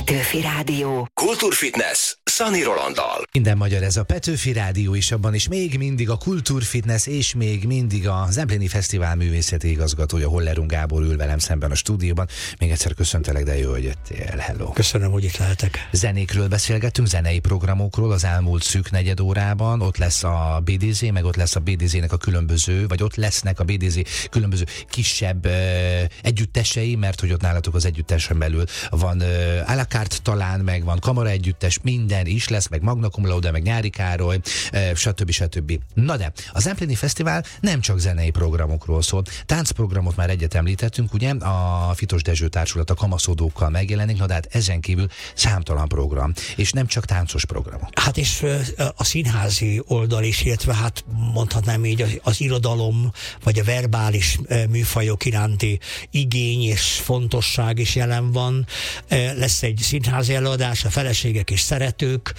Petőfi Rádió. Kultúrfitness Szani Rolanddal. Minden magyar, ez a Petőfi Rádió is, abban is még mindig a Kultúrfitness és még mindig a Zempléni Fesztivál művészeti igazgatója Holler Gábor ül velem szemben a stúdióban. Még egyszer köszöntelek, de jó, hogy jöttél. Hello. Köszönöm, hogy itt lehetek. Zenékről beszélgettünk, zenei programokról az elmúlt szűk negyed órában. Ott lesz a BDZ, meg ott lesz a BDZ-nek a különböző, vagy ott lesznek a BDZ különböző kisebb együttesei, mert hogy ott nálatok az együttesen belül van à la carte talán, meg van kamara együttes, minden is lesz, meg Magna Cum Laude, meg Nyári Károly, stb. Na de, a Zempléni Fesztivál nem csak zenei programokról szól. Táncprogramot már egyet említettünk, ugye? A Fitos Dezső Társulat a kamaszodókkal megjelenik, na de hát ezen kívül számtalan program, és nem csak táncos programok. Hát és a színházi oldal is, illetve hát mondhatnám így az irodalom, vagy a verbális műfajok iránti igény és fontosság is jelen van. Lesz egy színházi előadás, a Feleségek és Szeretők,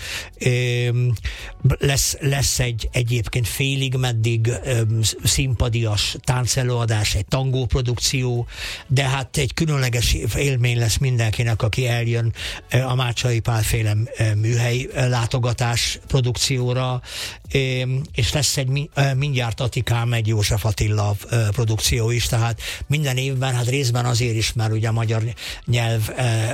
lesz egy egyébként félig meddig színpadias táncelőadás, egy tangó produkció, de hát egy különleges élmény lesz mindenkinek, aki eljön a Mácsai Pálféle műhely látogatás produkcióra, és lesz egy Mindjárt Atikám, egy József Attila produkció is, tehát minden évben, hát részben azért is, mert ugye a magyar nyelv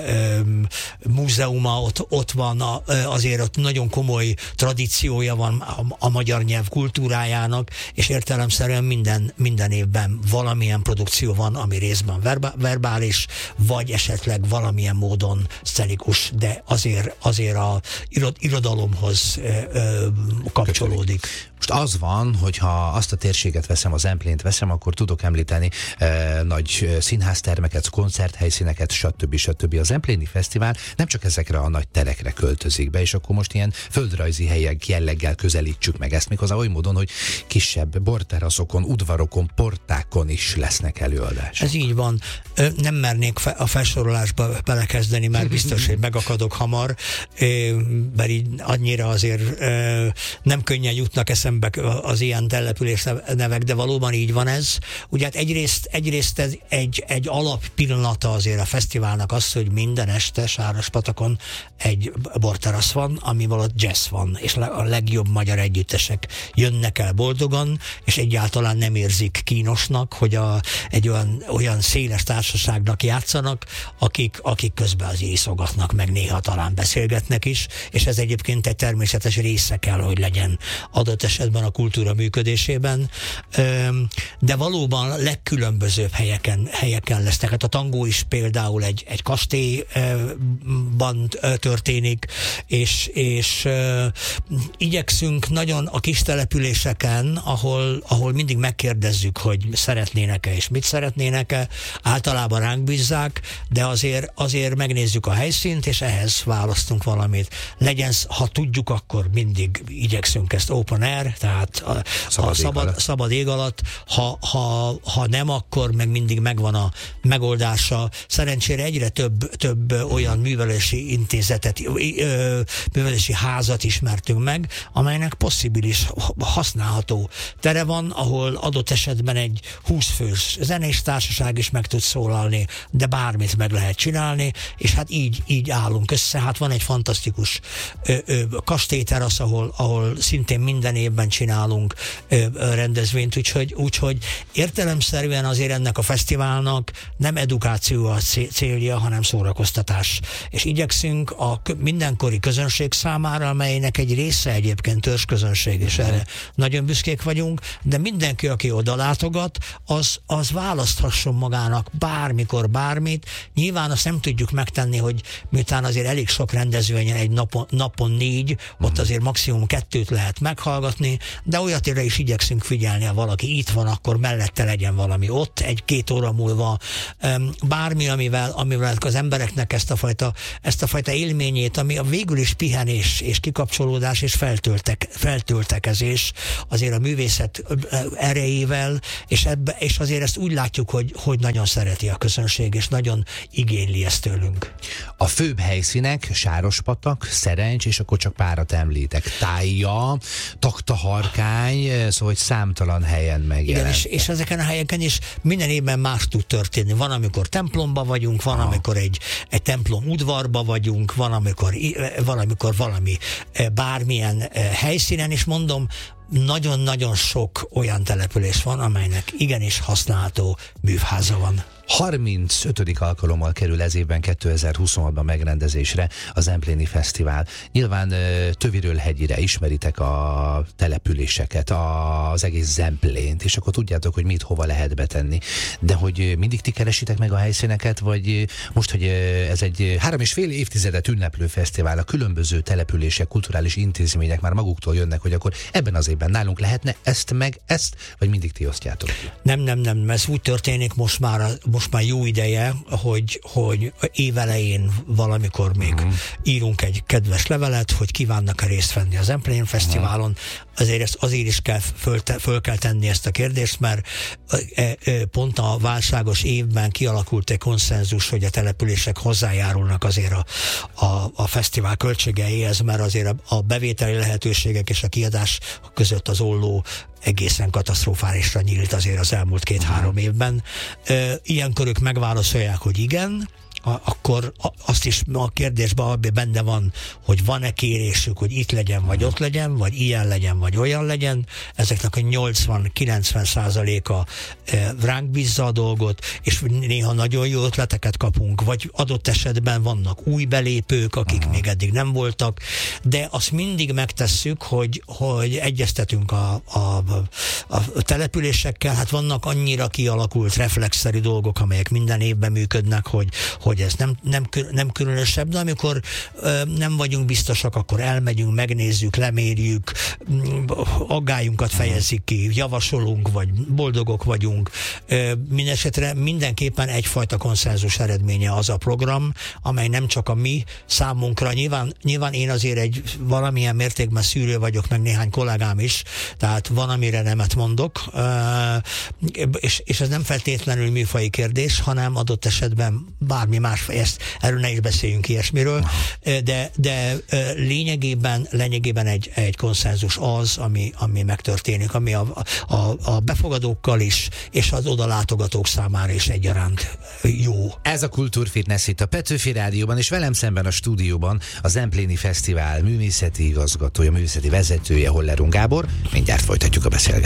múzeuma ott van, azért ott nagyon komoly tradíciója van a magyar nyelv kultúrájának, és értelemszerűen minden évben valamilyen produkció van, ami részben verbális, vagy esetleg valamilyen módon szcenikus, de azért a irodalomhoz kapcsolódik. Most az van, hogyha azt a térséget veszem, a Zemplént veszem, akkor tudok említeni nagy színháztermeket, koncerthelyszíneket, stb. A Zempléni Fesztivál nem csak ezekre a nagy terekre költözik be, és akkor most ilyen földrajzi helyek jelleggel közelítsük meg ezt, méghozzá oly módon, hogy kisebb borteraszokon, udvarokon, portákon is lesznek előadás. Ez így van. Nem mernék a felsorolásba belekezdeni, mert biztos, hogy megakadok hamar, mert így annyira azért nem könnyen jutnak eszembe az ilyen település nevek, de valóban így van ez. Ugye hát egyrészt ez egy alappillanata azért a fesztiválnak az, hogy minden este Sárospatakon egy borterasz van, amivel ott jazz van, és a legjobb magyar együttesek jönnek el boldogan, és egyáltalán nem érzik kínosnak, hogy egy olyan széles társaságnak játszanak, akik közben az iszogatnak, meg néha talán beszélgetnek is, és ez egyébként egy természetes része kell, hogy legyen adott esetben a kultúra működésében, de valóban legkülönbözőbb helyeken lesznek. Hát a tangó is például egy kastélyban történik, és igyekszünk nagyon a kis településeken, ahol mindig megkérdezzük, hogy szeretnének-e és mit szeretnének-e, általában ránk bízzák, de azért megnézzük a helyszínt, és ehhez választunk valamit. Legyen, ha tudjuk, akkor mindig igyekszünk ezt open air, tehát szabad ég alatt, ha nem, akkor meg mindig megvan a megoldása. Szerencsére egyre több olyan művelési intézetet, művelési házat ismertünk meg, amelynek possibilis használható tere van, ahol adott esetben egy 20 fős zenés társaság is meg tud szólalni, de bármit meg lehet csinálni, és hát így állunk össze. Hát van egy fantasztikus kastélyterasz, ahol szintén minden évben csinálunk rendezvényt, úgyhogy értelemszerűen azért ennek a fesztiválnak nem edukáció a célja, hanem szórakoztatás. És igyekszünk a mindenkori közönség számára, amelynek egy része egyébként törzsközönség, és erre nagyon büszkék vagyunk, de mindenki, aki oda látogat, az választhasson magának bármikor bármit. Nyilván azt nem tudjuk megtenni, hogy miután azért elég sok rendezvényen egy napon 4, ott azért maximum 2 lehet meghallgatni, de olyatére is igyekszünk figyelni, ha valaki itt van, akkor mellette legyen valami ott, 1-2 óra múlva, bármi, amivel az embereknek ezt a fajta élményét, ami végül is is pihenés és kikapcsolódás és feltöltekezés azért a művészet erejével, és azért ezt úgy látjuk, hogy nagyon szereti a közönség, és nagyon igényli ezt tőlünk. A főbb helyszínek Sárospatak, Szerencs, és akkor csak párat említek. Tájja, Taktaharkány, szóval hogy számtalan helyen megjelent. Igen, és ezeken a helyeken is minden évben más tud történni. Van, amikor templomba vagyunk, van, amikor egy templom udvarba vagyunk, van, amikor valami bármilyen helyszínen, és mondom, nagyon-nagyon sok olyan település van, amelynek igenis használható művháza van. 35. alkalommal kerül ez évben 2026-ban megrendezésre a Zempléni Fesztivál. Nyilván Töviről hegyire ismeritek a településeket, az egész Zemplént, és akkor tudjátok, hogy mit hova lehet betenni. De hogy mindig ti keresitek meg a helyszíneket, vagy most, hogy ez egy 3,5 évtizedet ünneplő fesztivál, a különböző települések, kulturális intézmények már maguktól jönnek, hogy akkor ebben az évben nálunk lehetne ezt, vagy mindig ti osztjátok? Nem, ez úgy történik most már jó ideje, hogy évelején valamikor még írunk egy kedves levelet, hogy kívánnak-e részt venni a Zempléni Fesztiválon. Azért is föl kell tenni ezt a kérdést, mert pont a válságos évben kialakult egy konszenzus, hogy a települések hozzájárulnak azért a fesztivál költségeihez, mert azért a bevételi lehetőségek és a kiadás között az olló egészen katasztrofálisra nyílt azért az elmúlt 2-3 évben. Ilyenkor ők megválaszolják, hogy igen, akkor azt is a kérdésben benne van, hogy van-e kérésük, hogy itt legyen, vagy ott legyen, vagy ilyen legyen, vagy olyan legyen. Ezeknek a 80-90%-a ránk bízza a dolgot, és néha nagyon jó ötleteket kapunk, vagy adott esetben vannak új belépők, akik még eddig nem voltak, de azt mindig megtesszük, hogy egyeztetünk a településekkel, hát vannak annyira kialakult reflexzerű dolgok, amelyek minden évben működnek, hogy ez nem különösebb, de amikor nem vagyunk biztosak, akkor elmegyünk, megnézzük, lemérjük, aggályunkat fejezzük ki, javasolunk, vagy boldogok vagyunk. Mindenesetre mindenképpen egyfajta konszenzus eredménye az a program, amely nem csak a mi számunkra, nyilván én azért valamilyen mértékben szűrő vagyok, meg néhány kollégám is, tehát van, amire nemet mondok, és ez nem feltétlenül műfaji kérdés, hanem adott esetben bármi más, erről ne is beszéljünk ilyesmiről, de lényegében egy konszenzus az, ami megtörténik, ami a befogadókkal is, és az odalátogatók számára is egyaránt jó. Ez a Kultúrfitness itt a Petőfi Rádióban, és velem szemben a stúdióban a Zempléni Fesztivál művészeti igazgatója, művészeti vezetője, Holler Gábor. Mindjárt folytatjuk a beszélgetést.